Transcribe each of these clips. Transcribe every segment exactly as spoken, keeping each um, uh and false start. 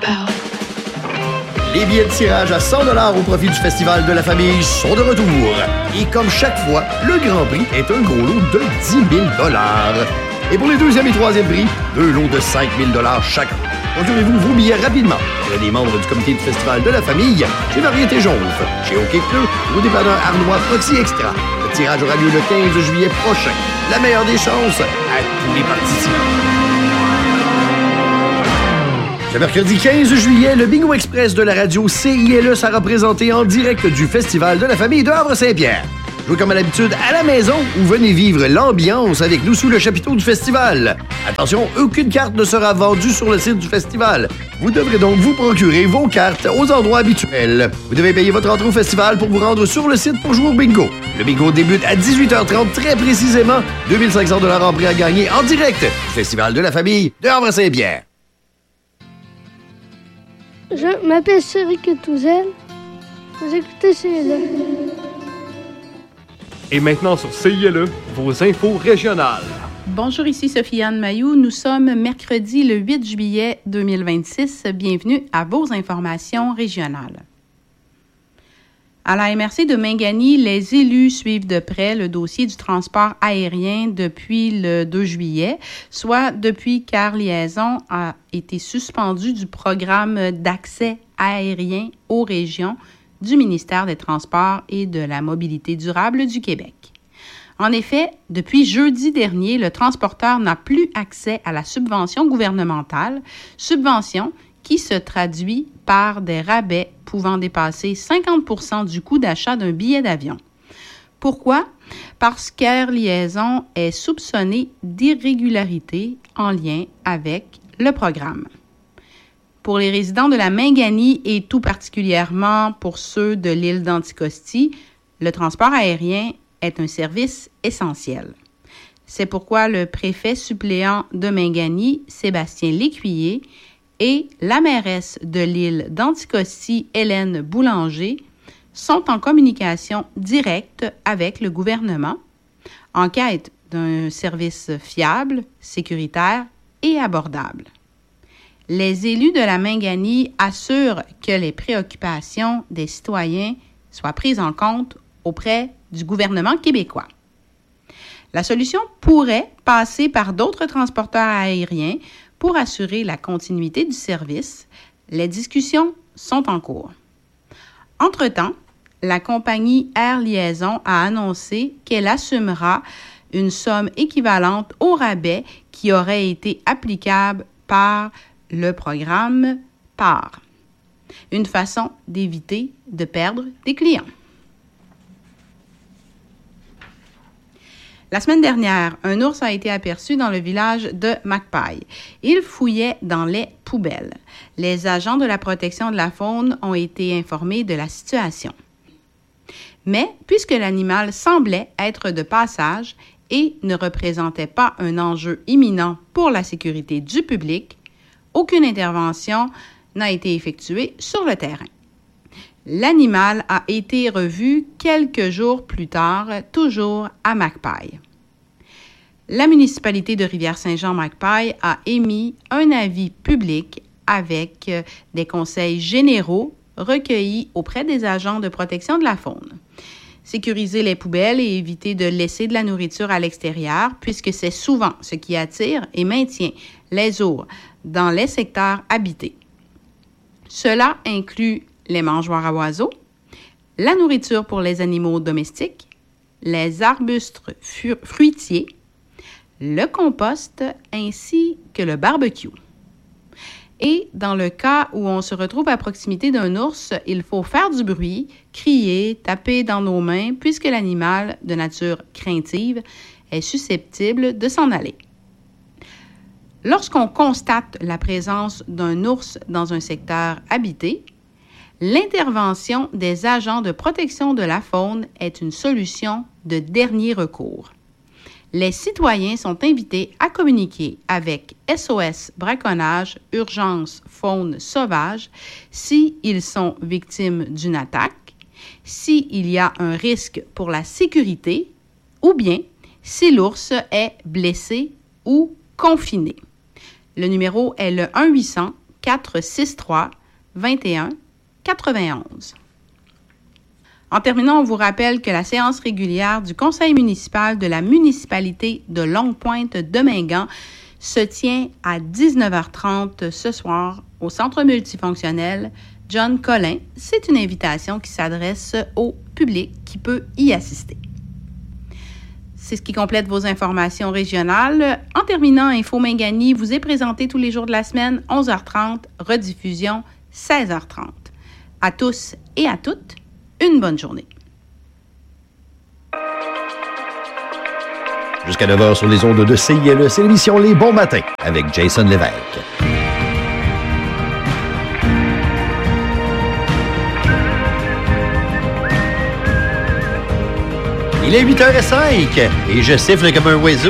about. Les billets de tirage à cent dollars au profit du Festival de la Famille sont de retour. Et comme chaque fois, le Grand Prix est un gros lot de dix mille dollars. Et pour les deuxième et troisième prix, deux lots de cinq mille dollars chacun. Procurez-vous vos billets rapidement. Pour les membres du comité du Festival de la Famille, chez Variété Jonve, chez OK Pneu ou dépanneur Arnois Proxy Extra. Le tirage aura lieu le quinze juillet prochain. La meilleure des chances à tous les participants. Le mercredi quinze juillet, le Bingo Express de la radio C I L E sera présenté en direct du Festival de la Famille de Havre-Saint-Pierre. Jouez comme à l'habitude à la maison ou venez vivre l'ambiance avec nous sous le chapiteau du festival. Attention, aucune carte ne sera vendue sur le site du festival. Vous devrez donc vous procurer vos cartes aux endroits habituels. Vous devez payer votre entrée au festival pour vous rendre sur le site pour jouer au bingo. Le bingo débute à dix-huit heures trente très précisément. deux mille cinq cents dollars en prix à gagner en direct du Festival de la Famille de Havre-Saint-Pierre. Je m'appelle Cédric Touzel. Vous écoutez C I L E. Et maintenant sur C I L E, vos infos régionales. Bonjour, ici Sophie-Anne Mailloux. Nous sommes mercredi le huit juillet deux mille vingt-six. Bienvenue à vos informations régionales. À la M R C de Mingani, les élus suivent de près le dossier du transport aérien depuis le deux juillet, soit depuis qu'Air Liaison a été suspendu du programme d'accès aérien aux régions du ministère des Transports et de la Mobilité durable du Québec. En effet, depuis jeudi dernier, le transporteur n'a plus accès à la subvention gouvernementale, subvention qui se traduit par des rabais pouvant dépasser cinquante pour cent du coût d'achat d'un billet d'avion. Pourquoi? Parce qu'Air Liaison est soupçonné d'irrégularité en lien avec le programme. Pour les résidents de la Mingani et tout particulièrement pour ceux de l'île d'Anticosti, le transport aérien est un service essentiel. C'est pourquoi le préfet suppléant de Mingani, Sébastien Lécuyer, et la mairesse de l'île d'Anticosti, Hélène Boulanger, sont en communication directe avec le gouvernement en quête d'un service fiable, sécuritaire et abordable. Les élus de la Mingani assurent que les préoccupations des citoyens soient prises en compte auprès du gouvernement québécois. La solution pourrait passer par d'autres transporteurs aériens pour assurer la continuité du service. Les discussions sont en cours. Entre-temps, la compagnie Air Liaison a annoncé qu'elle assumera une somme équivalente au rabais qui aurait été applicable par le programme P A R. Une façon d'éviter de perdre des clients. La semaine dernière, un ours a été aperçu dans le village de Macpail. Il fouillait dans les poubelles. Les agents de la protection de la faune ont été informés de la situation. Mais puisque l'animal semblait être de passage et ne représentait pas un enjeu imminent pour la sécurité du public, aucune intervention n'a été effectuée sur le terrain. L'animal a été revu quelques jours plus tard, toujours à Macpail. La municipalité de Rivière-Saint-Jean-Macpail a émis un avis public avec des conseils généraux recueillis auprès des agents de protection de la faune. Sécuriser les poubelles et éviter de laisser de la nourriture à l'extérieur, puisque c'est souvent ce qui attire et maintient les ours dans les secteurs habités. Cela inclut les mangeoires à oiseaux, la nourriture pour les animaux domestiques, les arbustes fruitiers, le compost ainsi que le barbecue. Et dans le cas où on se retrouve à proximité d'un ours, il faut faire du bruit, crier, taper dans nos mains, puisque l'animal, de nature craintive, est susceptible de s'en aller. Lorsqu'on constate la présence d'un ours dans un secteur habité, l'intervention des agents de protection de la faune est une solution de dernier recours. Les citoyens sont invités à communiquer avec S O S Braconnage Urgence Faune Sauvage s'ils sont victimes d'une attaque, s'il y a un risque pour la sécurité ou bien si l'ours est blessé ou confiné. Le numéro est le un huit cents quatre six trois, vingt et un quatre-vingt-onze. En terminant, on vous rappelle que la séance régulière du Conseil municipal de la municipalité de Longue-Pointe de Mingan se tient à dix-neuf heures trente ce soir au Centre multifonctionnel John Collin. C'est une invitation qui s'adresse au public qui peut y assister. C'est ce qui complète vos informations régionales. En terminant, Info Mingani vous est présenté tous les jours de la semaine, onze heures trente, rediffusion seize heures trente. À tous et à toutes, une bonne journée. Jusqu'à neuf heures sur les ondes de C I L E, c'est l'émission Les Bons Matins avec Jason Lévesque. Il est huit heures cinq et je siffle comme un oiseau.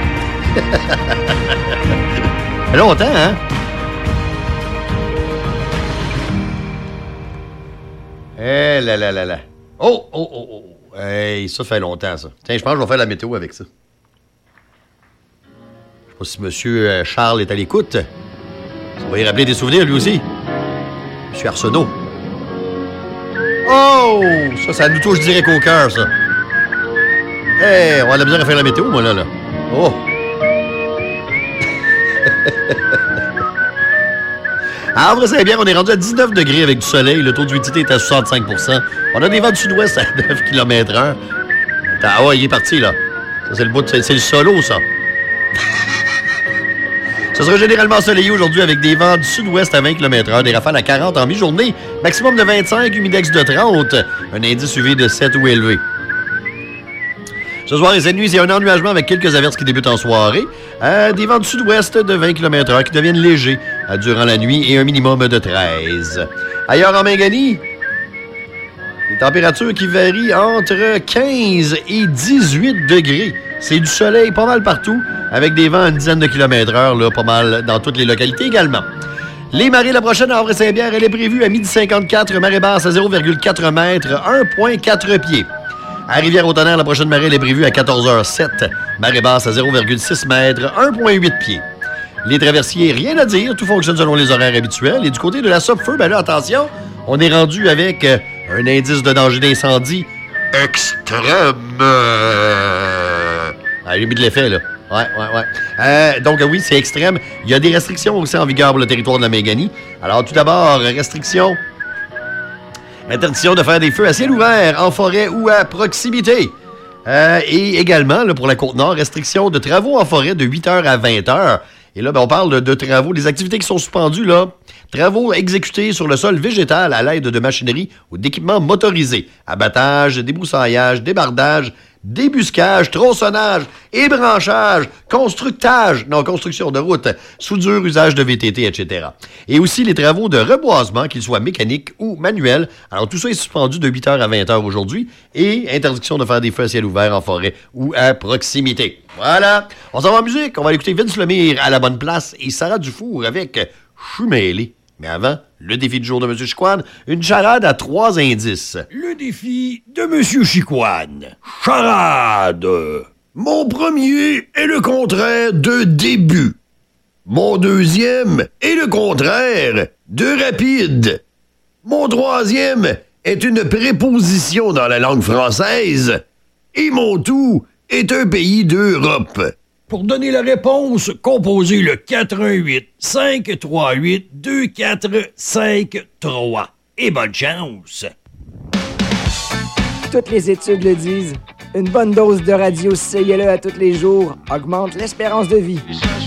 Ça fait longtemps, hein? Eh là là là là. Oh, oh, oh, oh. Hey, ça fait longtemps, ça. Tiens, je pense que je vais faire la météo avec ça. Je sais pas si monsieur Charles est à l'écoute. Ça va y rappeler des souvenirs, lui aussi. Monsieur Arsenault. Oh! Ça, ça nous touche direct au cœur, ça. Hey, on a de la misère à faire la météo, moi, là, là. Oh! À Havre-Saint-Pierre, on est rendu à dix-neuf degrés avec du soleil. Le taux d'humidité est à soixante-cinq pour cent. On a des vents du sud-ouest à neuf kilomètres heure. Ah ouais, il est parti, là. Ça, c'est le bout de... C'est le solo, ça. Ce sera généralement ensoleillé aujourd'hui avec des vents du sud-ouest à vingt kilomètres heure, des rafales à quarante en mi-journée, maximum de vingt-cinq, humidex de trente, un indice U V de sept ou élevé. Ce soir et cette nuit, c'est un ennuagement avec quelques averses qui débutent en soirée. Euh, des vents du sud-ouest de vingt kilomètres heure qui deviennent légers euh, durant la nuit et un minimum de treize. Ailleurs en Mingani, les températures qui varient entre quinze et dix-huit degrés. C'est du soleil pas mal partout, avec des vents à une dizaine de kilomètres heure, là, pas mal dans toutes les localités également. Les marées, la prochaine à Havre-Saint-Pierre, elle est prévue à midi cinquante-quatre, marée basse à zéro virgule quatre mètres, un virgule quatre pieds. À Rivière-au-Tonnerre, la prochaine marée elle est prévue à quatorze heures sept. Marée basse à zéro virgule six mètres, un virgule huit pieds. Les traversiers, rien à dire, tout fonctionne selon les horaires habituels. Et du côté de la Sopfeu, ben là, attention, on est rendu avec euh, un indice de danger d'incendie extrême. Ah, j'ai mis de l'effet, là. Ouais, ouais, ouais. Euh, donc, oui, c'est extrême. Il y a des restrictions aussi en vigueur pour le territoire de la Mingani. Alors, tout d'abord, restriction... Interdiction de faire des feux à ciel ouvert, en forêt ou à proximité. Euh, et également, là, pour la Côte-Nord, restriction de travaux en forêt de huit heures à vingt heures. Et là, ben, on parle de, de travaux, des activités qui sont suspendues, là. Travaux exécutés sur le sol végétal à l'aide de machinerie ou d'équipements motorisés. Abattage, débroussaillage, débardage, débusquage, tronçonnage, ébranchage, constructage, non, construction de route, soudure, usage de V T T, et cetera. Et aussi les travaux de reboisement, qu'ils soient mécaniques ou manuels. Alors, tout ça est suspendu de huit heures à vingt heures aujourd'hui et interdiction de faire des feux à ciel ouvert en forêt ou à proximité. Voilà. On s'en va en musique. On va écouter Vince Lemire à la bonne place et Sarah Dufour avec Je suis mêlé. Mais avant, le défi du jour de M. Chicoine, une charade à trois indices. Le défi de M. Chicoine. Charade. Mon premier est le contraire de début. Mon deuxième est le contraire de rapide. Mon troisième est une préposition dans la langue française. Et mon tout est un pays d'Europe. Pour donner la réponse, composez le quatre un huit, cinq trois huit, deux quatre cinq trois. Et bonne chance! Toutes les études le disent. Une bonne dose de radio C I L E à tous les jours augmente l'espérance de vie.